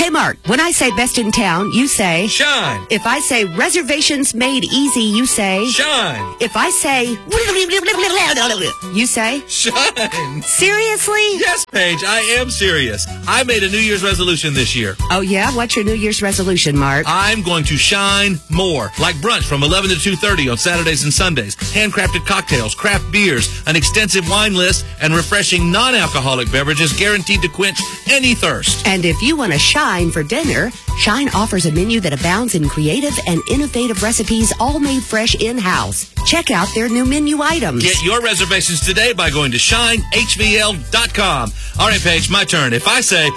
Hey, Mark, when I say best in town, you say... Shine. If I say reservations made easy, you say... Shine. If I say... You say... Shine. Seriously? Yes, Paige, I am serious. I made a New Year's resolution this year. Oh, yeah? What's your New Year's resolution, Mark? I'm going to shine more. Like brunch from 11 to 2:30 on Saturdays and Sundays. Handcrafted cocktails, craft beers, an extensive wine list, and refreshing non-alcoholic beverages guaranteed to quench any thirst. And if you want to shine for dinner, Shine offers a menu that abounds in creative and innovative recipes all made fresh in-house. Check out their new menu items. Get your reservations today by going to shinehvl.com. All right, Paige, my turn. If I say,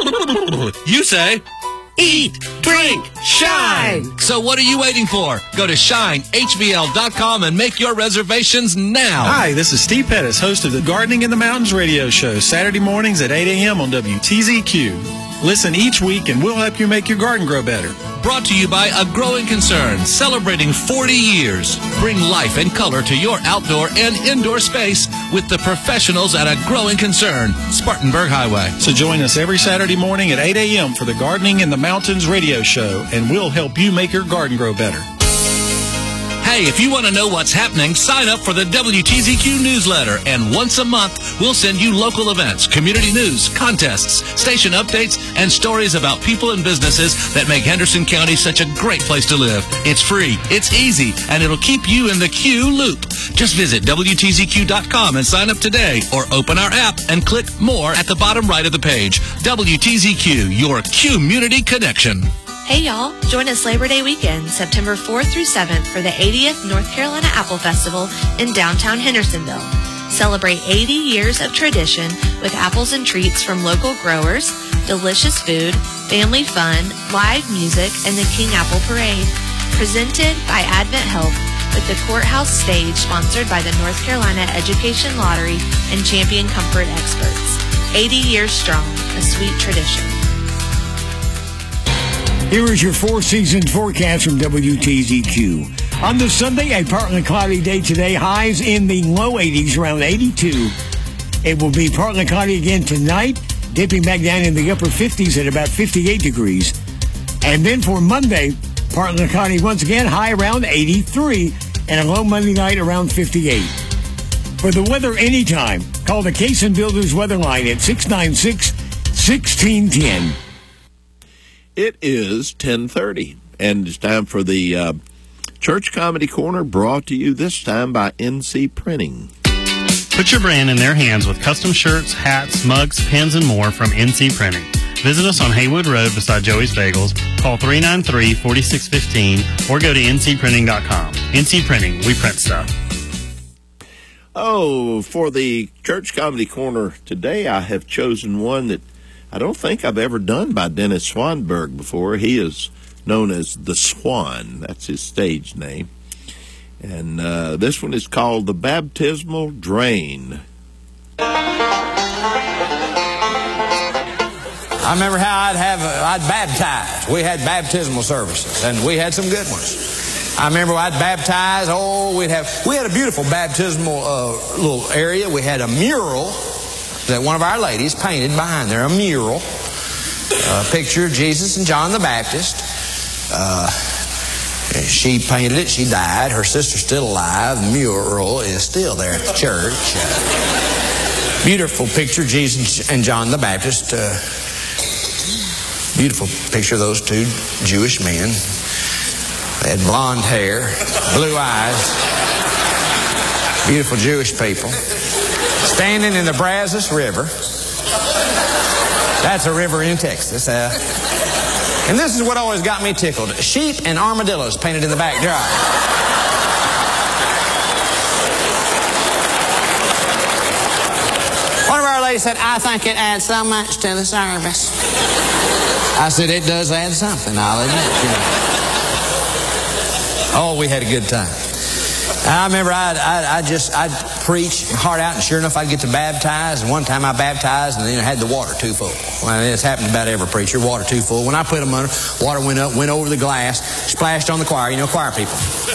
you say, eat, drink, shine. So what are you waiting for? Go to shinehvl.com and make your reservations now. Hi, this is Steve Pettis, host of the Gardening in the Mountains radio show, Saturday mornings at 8 a.m. on WTZQ. Listen each week and we'll help you make your garden grow better. Brought to you by A Growing Concern, celebrating 40 years. Bring life and color to your outdoor and indoor space with the professionals at A Growing Concern, Spartanburg Highway. So join us every Saturday morning at 8 a.m. for the Gardening in the Mountains radio show, and we'll help you make your garden grow better. Hey, if you want to know what's happening, sign up for the WTZQ newsletter, and once a month, we'll send you local events, community news, contests, station updates, and stories about people and businesses that make Henderson County such a great place to live. It's free, it's easy, and it'll keep you in the Q loop. Just visit WTZQ.com and sign up today, or open our app and click More at the bottom right of the page. WTZQ, your community connection. Hey y'all, join us Labor Day weekend, September 4th through 7th for the 80th North Carolina Apple Festival in downtown Hendersonville. Celebrate 80 years of tradition with apples and treats from local growers, delicious food, family fun, live music, and the King Apple Parade. Presented by Advent Health with the Courthouse Stage sponsored by the North Carolina Education Lottery and Champion Comfort Experts. 80 years strong, a sweet tradition. Here is your Four Seasons forecast from WTZQ. On this Sunday, a partly cloudy day today. Highs in the low 80s, around 82. It will be partly cloudy again tonight, dipping back down in the upper 50s at about 58 degrees. And then for Monday, partly cloudy once again, high around 83, and a low Monday night around 58. For the weather anytime, call the Cason Builders Weather Line at 696-1610. It is 10:30, and it's time for the Church Comedy Corner, brought to you this time by NC Printing. Put your brand in their hands with custom shirts, hats, mugs, pens, and more from NC Printing. Visit us on Haywood Road beside Joey's Bagels. Call 393-4615 or go to ncprinting.com. NC Printing, we print stuff. Oh, for the Church Comedy Corner today, I have chosen one that I don't think I've ever done by Dennis Swanberg before. He is known as The Swan. That's his stage name. And this one is called The Baptismal Drain. I remember how I'd baptize. We had baptismal services, and we had some good ones. I remember I'd baptize. We had a beautiful baptismal little area. We had a mural that one of our ladies painted behind there, a mural, a picture of Jesus and John the Baptist. She painted it. She died. Her sister's still alive. The mural is still there at the church. Beautiful picture, Jesus and John the Baptist. Beautiful picture of those two Jewish men. They had blonde hair, blue eyes. Beautiful Jewish people. Standing in the Brazos River. That's a river in Texas. And this is what always got me tickled. Sheep and armadillos painted in the backdrop. One of our ladies said, I think it adds so much to the service. I said, it does add something, I'll admit. Oh, we had a good time. I remember I'd preach heart out, and sure enough, I'd get to baptize. And one time I baptized, and then I had the water too full. Well, it's happened to about every preacher, water too full. When I put them under, water went up, went over the glass, splashed on the choir. You know, choir people.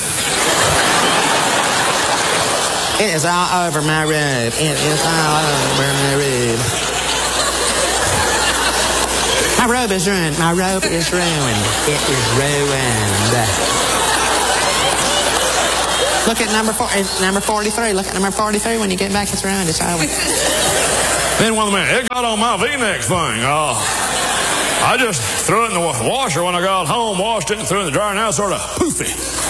It is all over my robe. It is all over my robe. My robe is ruined. My robe is ruined. It is ruined. Look at number 43. Look at number 43. When you get back, it's ruined. It's over. Then one of the men, it got on my V-neck thing. I just threw it in the washer when I got home, washed it, and threw it in the dryer. Now it's sort of poofy.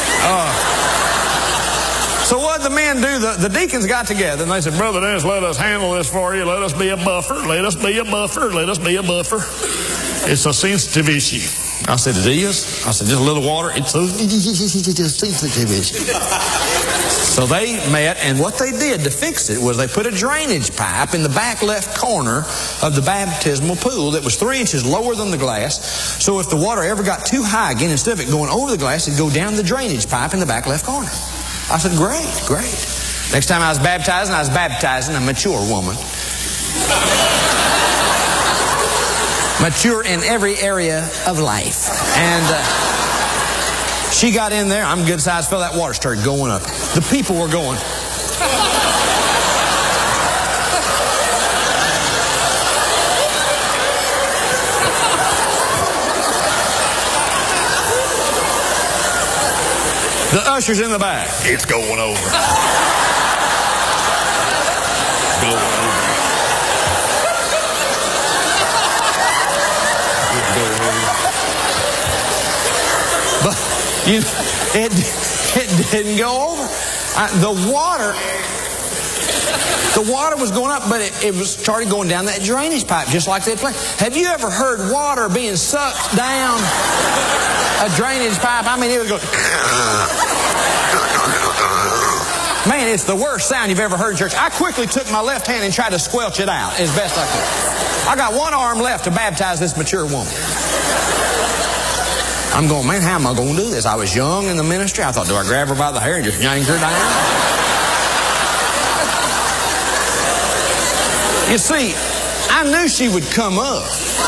So what did the men do? The deacons got together and they said, Brother Dennis, let us handle this for you. Let us be a buffer. Let us be a buffer. Let us be a buffer. It's a sensitive issue. I said, it is? I said, just a little water. It's a sensitive issue. So they met, and what they did to fix it was they put a drainage pipe in the back left corner of the baptismal pool that was 3 inches lower than the glass. So if the water ever got too high again, instead of it going over the glass, it'd go down the drainage pipe in the back left corner. I said, great, great. Next time I was baptizing a mature woman. Mature in every area of life. And she got in there. I'm a good sized fellow. That water started going up. The people were going. The usher's in the back. It's going over. Going over. But it didn't go over. The water was going up, but it was started going down that drainage pipe, just like they planned. Have you ever heard water being sucked down a drainage pipe? I mean, it was going. Man, it's the worst sound you've ever heard in church. I quickly took my left hand and tried to squelch it out as best I could. I got one arm left to baptize this mature woman. I'm going, man, how am I going to do this? I was young in the ministry. I thought, do I grab her by the hair and just yank her down? You see, I knew she would come up.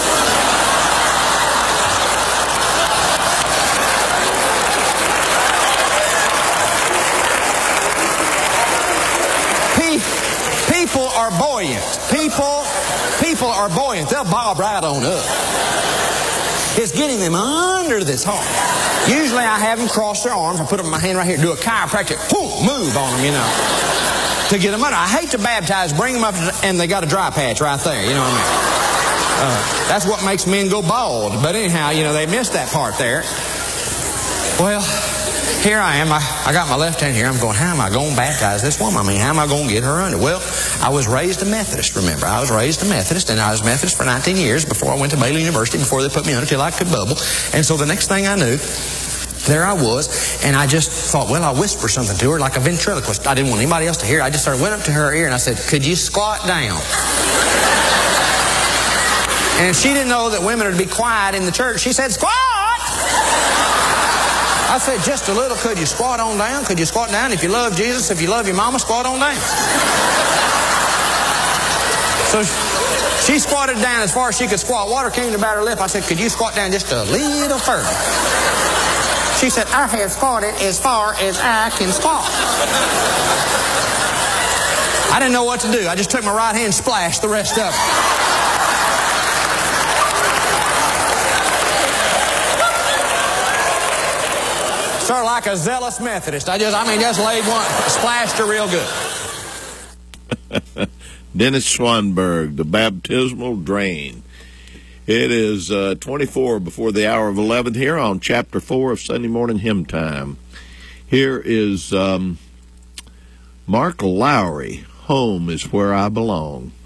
People are buoyant. People are buoyant. They'll bob right on up. It's getting them under this hard. Usually I have them cross their arms. I put my hand right here, do a chiropractic, boom, move on them, you know, to get them under. I hate to baptize, bring them up, and they got a dry patch right there, you know what I mean? That's what makes men go bald. But anyhow, you know, they missed that part there. Well, here I am. I got my left hand here. I'm going, how am I going to baptize this woman? I mean, how am I going to get her under? Well, I was raised a Methodist, remember. I was raised a Methodist, and I was Methodist for 19 years before I went to Baylor University, before they put me under till I could bubble. And so the next thing I knew, there I was, and I just thought, well, I'll whisper something to her like a ventriloquist. I didn't want anybody else to hear it. I just went up to her ear, and I said, could you squat down? And she didn't know that women would be quiet in the church. She said, squat! I said, just a little, could you squat on down? Could you squat down? If you love Jesus, if you love your mama, squat on down. So she squatted down as far as she could squat. Water came to about her lip. I said, could you squat down just a little further? She said, I have squatted as far as I can squat. I didn't know what to do. I just took my right hand and splashed the rest of it. Sort of like a zealous Methodist. I just laid one, splashed her real good. Dennis Swanberg, the baptismal drain. It is 24 before the hour of 11 here on Chapter 4 of Sunday Morning Hymn Time. Here is Mark Lowry, Home is Where I Belong.